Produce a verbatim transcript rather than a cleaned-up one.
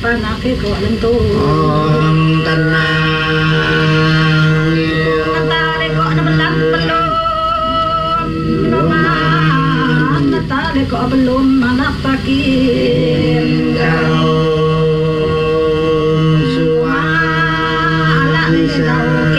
ปานาเพโกลันโตตันนาตาเลโกนับลันบลมนาตาเลโกบลมมานาปากี